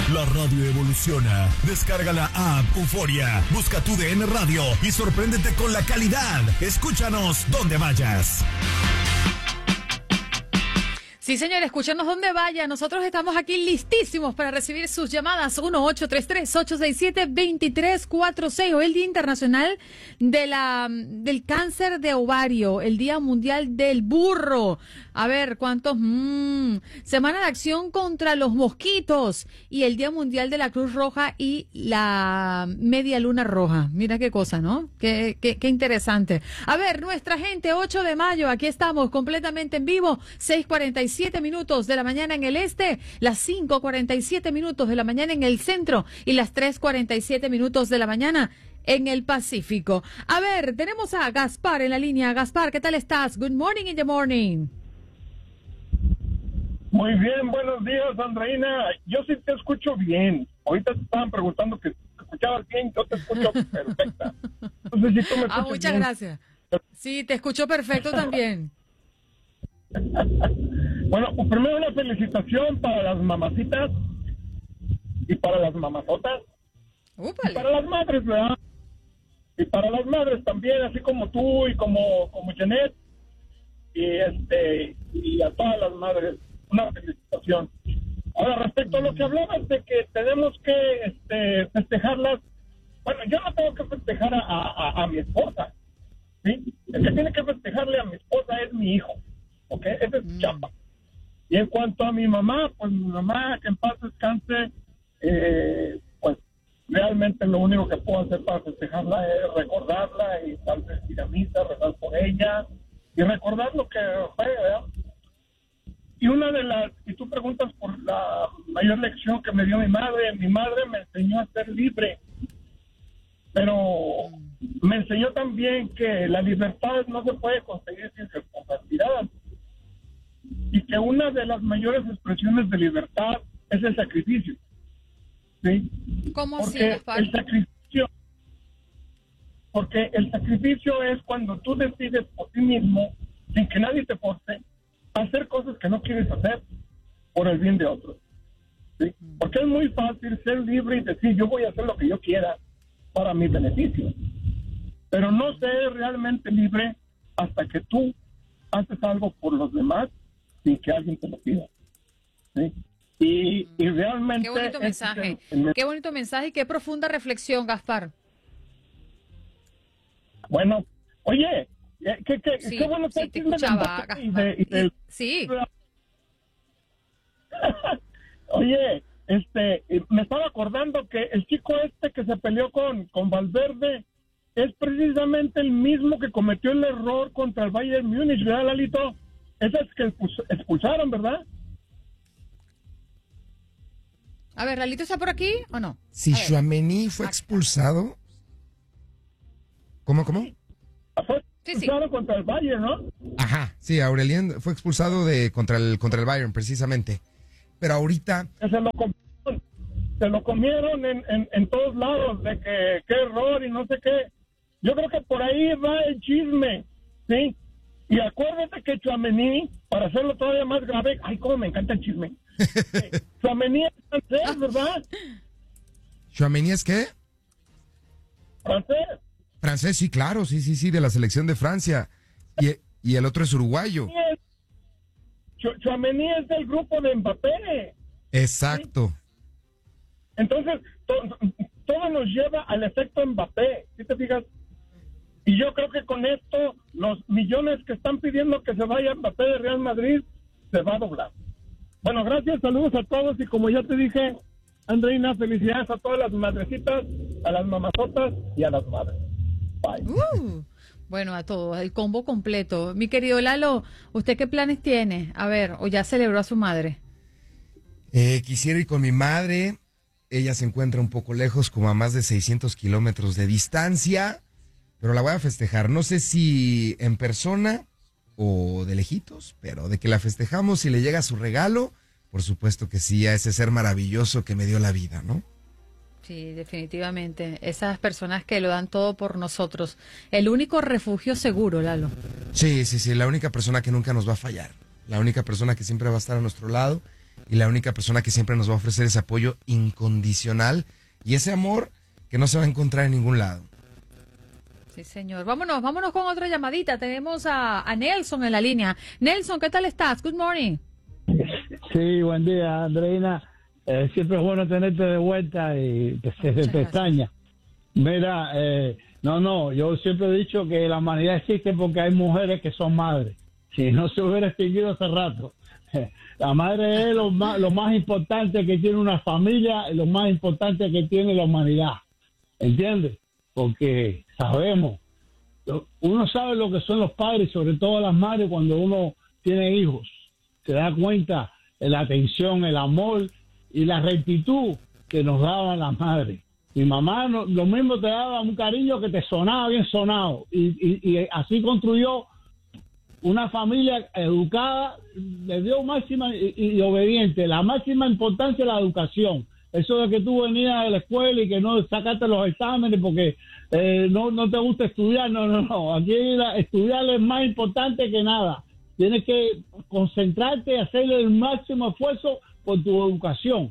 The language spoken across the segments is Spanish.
La radio evoluciona. Descarga la app Euforia. Busca tu DN Radio y sorpréndete con la calidad. Escúchanos donde vayas. Sí, señor, escúchanos donde vaya. Nosotros estamos aquí listísimos para recibir sus llamadas. 1-833-867-2346. Hoy el Día Internacional del Cáncer de Ovario, el Día Mundial del Burro. A ver, ¿cuántos? Semana de Acción contra los Mosquitos y el Día Mundial de la Cruz Roja y la Media Luna Roja. Mira qué cosa, ¿no? Qué interesante. A ver, nuestra gente, 8 de mayo, aquí estamos completamente en vivo, 6:47 minutos de la mañana en el este, las 5:47 minutos de la mañana en el centro y las 3:47 minutos de la mañana en el Pacífico. A ver, tenemos a Gaspar en la línea. Gaspar, ¿qué tal estás? Good morning in the morning. Muy bien, buenos días, Andreina. Yo sí te escucho bien. Ahorita te estaban preguntando que te escuchabas bien, yo te escucho perfecta. Entonces, si tú me escuchas muchas bien. Gracias. Sí, te escucho perfecto también. Bueno, primero una felicitación para las mamacitas y para las mamazotas. Y para las madres, ¿verdad? Y para las madres también, así como tú y como Janet. Y a todas las madres, una felicitación. Ahora, respecto a lo que hablabas de que tenemos que festejarlas, bueno, yo no tengo que festejar a mi esposa, ¿sí? El que tiene que festejarle a mi esposa es mi hijo, ¿ok? Ese es su chamba. Y en cuanto a mi mamá, pues mi mamá, que en paz descanse, pues realmente lo único que puedo hacer para festejarla es recordarla y tal vez ir a misa, rezar por ella y recordar lo que fue, ¿verdad? Y y tú preguntas por la mayor lección que me dio mi madre me enseñó a ser libre, pero me enseñó también que la libertad no se puede conseguir sin responsabilidad y que una de las mayores expresiones de libertad es el sacrificio, ¿sí? ¿Cómo así, Porque Gaspar? Porque el sacrificio es cuando tú decides por ti mismo, sin que nadie te force, hacer cosas que no quieres hacer por el bien de otros, ¿sí? Porque es muy fácil ser libre y decir yo voy a hacer lo que yo quiera para mi beneficio, pero no ser realmente libre hasta que tú haces algo por los demás sin que alguien te lo pida, ¿sí? Y realmente... Qué bonito mensaje. Qué bonito mensaje y qué profunda reflexión, Gaspar. Bueno, oye, qué bueno que te escuchaba, Gaspar. Sí. Oye, me estaba acordando que el chico que se peleó con Valverde es precisamente el mismo que cometió el error contra el Bayern Múnich, ¿verdad, Lalito? Ese es que expulsaron, ¿verdad? A ver, ¿Lalito está por aquí o no? Si Tchouaméni fue expulsado... ¿Cómo? Fue expulsado contra el Bayern, ¿no? Ajá, sí, Aurelien fue expulsado contra el Bayern, precisamente. Pero ahorita... Se lo comieron en todos lados, de que qué error y no sé qué. Yo creo que por ahí va el chisme, ¿sí? Y acuérdate que Tchouaméni, para hacerlo todavía más grave, ay, cómo me encanta el chisme. Tchouaméni es francés, ¿verdad? ¿Tchouaméni es qué? Francés. Francés, sí, claro, sí, de la selección de Francia. Y el otro es uruguayo. Tchouaméni es del grupo de Mbappé. Exacto. ¿Sí? Entonces, todo nos lleva al efecto Mbappé, ¿sí te fijas? Y yo creo que con esto, los millones que están pidiendo que se vaya Mbappé de Real Madrid, se va a doblar. Bueno, gracias, saludos a todos, y como ya te dije, Andreina, felicidades a todas las madrecitas, a las mamazotas y a las madres. Bye. Bueno, a todos, el combo completo. Mi querido Lalo, ¿usted qué planes tiene? A ver, ¿o ya celebró a su madre? Quisiera ir con mi madre. Ella se encuentra un poco lejos, como a más de 600 kilómetros de distancia, pero la voy a festejar. No sé si en persona o de lejitos, pero de que la festejamos y le llega su regalo, por supuesto que sí, a ese ser maravilloso que me dio la vida, ¿no? Sí, definitivamente. Esas personas que lo dan todo por nosotros. El único refugio seguro, Lalo. Sí, la única persona que nunca nos va a fallar. La única persona que siempre va a estar a nuestro lado. y la única persona que siempre nos va a ofrecer ese apoyo incondicional y ese amor que no se va a encontrar en ningún lado. Sí, señor. Vámonos con otra llamadita. Tenemos a Nelson en la línea. Nelson, ¿qué tal estás? Good morning. Sí, buen día, Andreina. Siempre es bueno tenerte de vuelta y se te extraña. Mira, yo siempre he dicho que la humanidad existe porque hay mujeres que son madres. Si no se hubiera extinguido hace rato. La madre es lo más importante que tiene una familia, lo más importante que tiene la humanidad. ¿Entiendes? Porque sabemos, uno sabe lo que son los padres, sobre todo las madres, cuando uno tiene hijos. Se da cuenta de la atención, el amor y la rectitud que nos daban las madres. Mi mamá lo mismo te daba un cariño que te sonaba bien sonado. Y así construyó una familia educada, le dio máxima y obediente. La máxima importancia es la educación. Eso de que tú venías de la escuela y que no sacaste los exámenes porque no te gusta estudiar, no. Aquí estudiar es más importante que nada. Tienes que concentrarte y hacer el máximo esfuerzo por tu educación.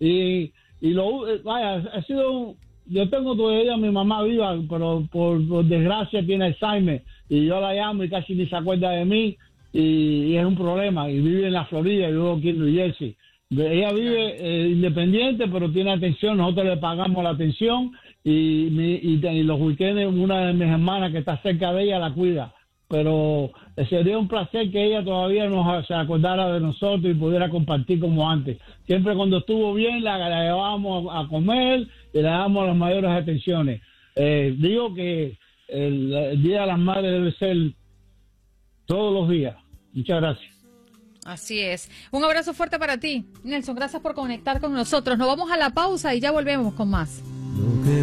Ha sido, yo tengo todavía a mi mamá viva, pero por desgracia tiene Alzheimer y yo la llamo y casi ni se acuerda de mí y es un problema. Y vive en la Florida y yo aquí en New Jersey. Ella vive independiente, pero tiene atención. Nosotros le pagamos la atención y los weekends una de mis hermanas que está cerca de ella la cuida. Pero sería un placer que ella todavía se acordara de nosotros y pudiera compartir como antes. Siempre cuando estuvo bien la llevábamos a comer y le dábamos las mayores atenciones. Digo que el Día de las Madres debe ser todos los días. Muchas gracias. Así es. Un abrazo fuerte para ti, Nelson. Gracias por conectar con nosotros. Nos vamos a la pausa y ya volvemos con más. Lo que